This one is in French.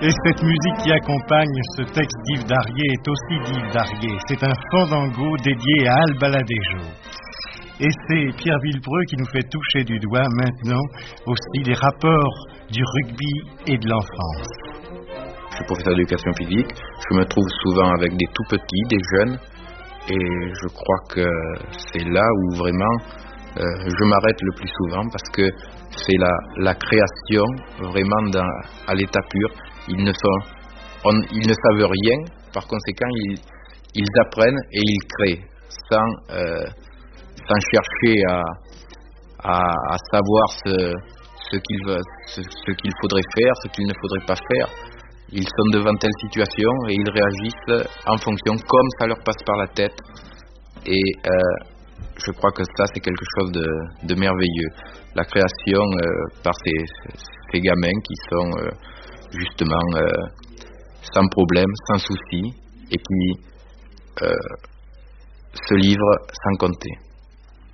Et cette musique qui accompagne ce texte d'Yves Darié est aussi d'Yves Darié. C'est un fandango dédié à Alba Ladejo. Et c'est Pierre Villepreux qui nous fait toucher du doigt maintenant aussi les rapports du rugby et de l'enfance. Je suis professeur d'éducation physique, je me trouve souvent avec des tout petits, des jeunes, et je crois que c'est là où vraiment je m'arrête le plus souvent parce que c'est la création vraiment à l'état pur. Ils ne savent rien, par conséquent ils apprennent et ils créent sans chercher à savoir ce qu'il faudrait faire, ce qu'il ne faudrait pas faire. Ils sont devant telle situation et ils réagissent en fonction comme ça leur passe par la tête. Et je crois que ça, c'est quelque chose de merveilleux. La création par ces gamins qui sont justement sans problème, sans souci, et qui se livrent sans compter.